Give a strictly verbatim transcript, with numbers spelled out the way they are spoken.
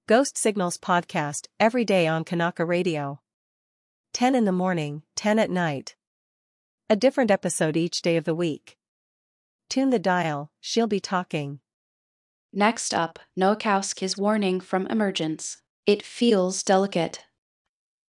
Ghost Signals podcast every day on Kanaka Radio. ten in the morning, ten at night. A different episode each day of the week. Tune the dial, she'll be talking. Next up, Nowakowski's warning from Emergence. It feels delicate.